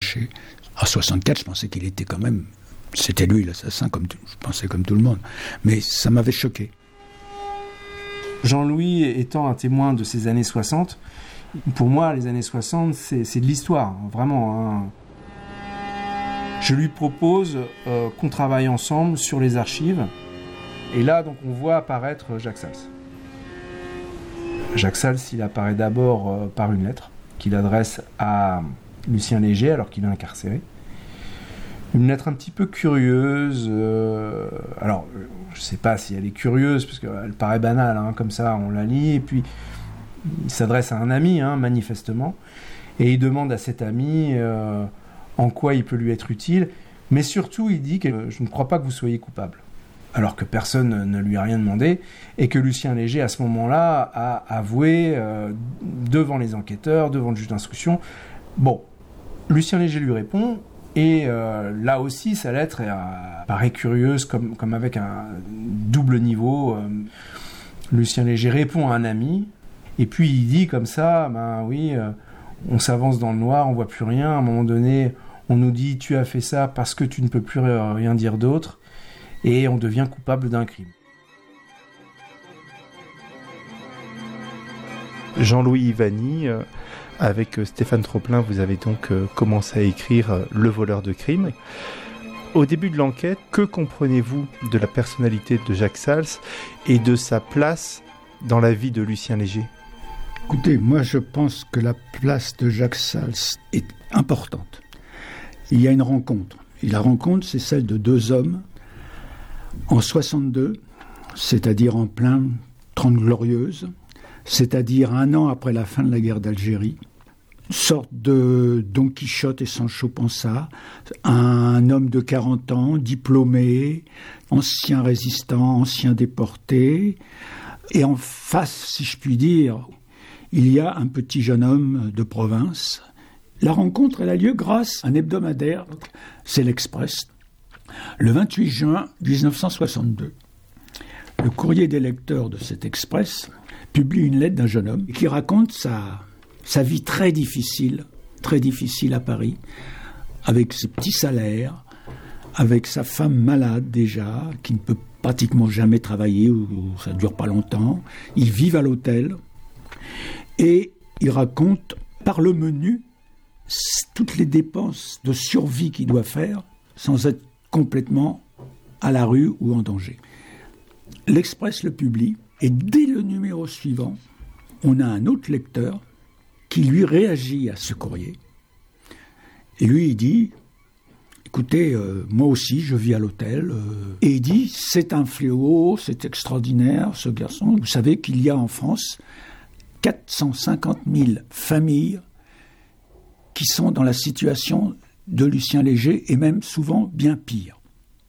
caché. À 64, je pensais qu'il était quand même... C'était lui l'assassin, je pensais comme tout le monde. Mais ça m'avait choqué. Jean-Louis étant un témoin de ces années 60, pour moi, les années 60, c'est de l'histoire, vraiment. Hein. Je lui propose qu'on travaille ensemble sur les archives. Et là, donc, on voit apparaître Jacques Sals. Jacques Sals, il apparaît d'abord par une lettre qu'il adresse à Lucien Léger, alors qu'il est incarcéré. Une lettre un petit peu curieuse. Alors, je ne sais pas si elle est curieuse, parce qu'elle paraît banale, hein, comme ça, on la lit. Et puis, il s'adresse à un ami, hein, manifestement. Et il demande à cet ami en quoi il peut lui être utile. Mais surtout, il dit que je ne crois pas que vous soyez coupable. Alors que personne ne lui a rien demandé. Et que Lucien Léger, à ce moment-là, a avoué devant les enquêteurs, devant le juge d'instruction. Bon, Lucien Léger lui répond... Et là aussi, sa lettre paraît curieuse, comme avec un double niveau. Lucien Léger répond à un ami, et puis il dit comme ça, on s'avance dans le noir, on voit plus rien. À un moment donné, on nous dit, tu as fait ça parce que tu ne peux plus rien dire d'autre, et on devient coupable d'un crime. Jean-Louis Ivany... Avec Stéphane Troplin, vous avez donc commencé à écrire Le voleur de crime. Au début de l'enquête, que comprenez-vous de la personnalité de Jacques Sals et de sa place dans la vie de Lucien Léger ? Écoutez, moi je pense que la place de Jacques Sals est importante. Il y a une rencontre. Et la rencontre, c'est celle de deux hommes en 62, c'est-à-dire en plein 30 Glorieuses, c'est-à-dire un an après la fin de la guerre d'Algérie. Sorte de Don Quichotte et Sancho Panza, un homme de 40 ans, diplômé, ancien résistant, ancien déporté. Et en face, si je puis dire, il y a un petit jeune homme de province. La rencontre, elle a lieu grâce à un hebdomadaire, c'est l'Express. Le 28 juin 1962, le courrier des lecteurs de cet Express publie une lettre d'un jeune homme qui raconte sa vie très difficile à Paris, avec ses petits salaires, avec sa femme malade déjà, qui ne peut pratiquement jamais travailler, ou ça ne dure pas longtemps. Ils vivent à l'hôtel, et il raconte par le menu toutes les dépenses de survie qu'il doit faire, sans être complètement à la rue ou en danger. L'Express le publie, et dès le numéro suivant, on a un autre lecteur qui lui réagit à ce courrier. Et lui, il dit, écoutez, moi aussi, je vis à l'hôtel. Et il dit, c'est un fléau, c'est extraordinaire, ce garçon. Vous savez qu'il y a en France 450 000 familles qui sont dans la situation de Lucien Léger, et même souvent bien pire.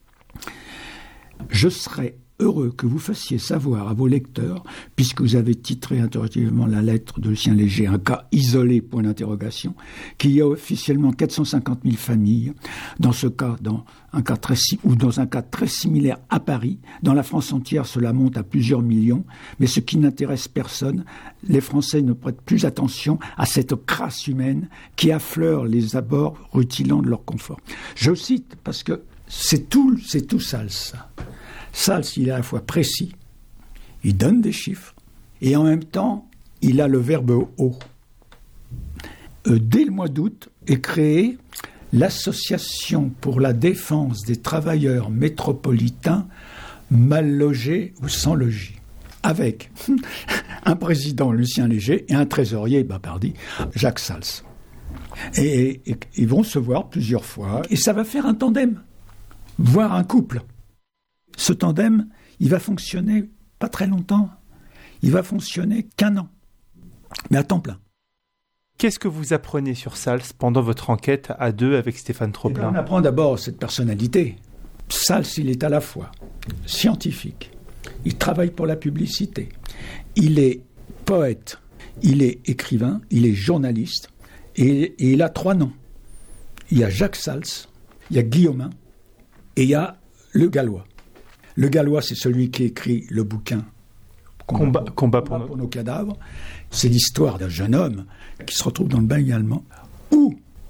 Je serais heureux que vous fassiez savoir à vos lecteurs, puisque vous avez titré interrogativement la lettre de Lucien Léger, un cas isolé, point d'interrogation, qu'il y a officiellement 450 000 familles, dans ce cas, dans un cas très similaire à Paris. Dans la France entière, cela monte à plusieurs millions, mais ce qui n'intéresse personne, les Français ne prêtent plus attention à cette crasse humaine qui affleure les abords rutilant de leur confort. Je cite parce que c'est tout Sals, ça. Sals, il est à la fois précis, il donne des chiffres, et en même temps, il a le verbe haut. Dès le mois d'août est créée l'Association pour la défense des travailleurs métropolitains mal logés ou sans logis, avec un président, Lucien Léger, et un trésorier, Jacques Sals. Et ils vont se voir plusieurs fois, et ça va faire un tandem, voire un couple. Ce tandem, il va fonctionner pas très longtemps. Il va fonctionner qu'1 an, mais à temps plein. Qu'est-ce que vous apprenez sur Sals pendant votre enquête à deux avec Stéphane Troplin ? On apprend d'abord cette personnalité. Sals, il est à la fois scientifique, il travaille pour la publicité, il est poète, il est écrivain, il est journaliste, et il a 3 noms. Il y a Jacques Sals, il y a Guillaumin, et il y a Le Gallois. Le Gallois, c'est celui qui écrit le bouquin Combat pour nos cadavres. C'est l'histoire d'un jeune homme qui se retrouve dans le bagne allemand, où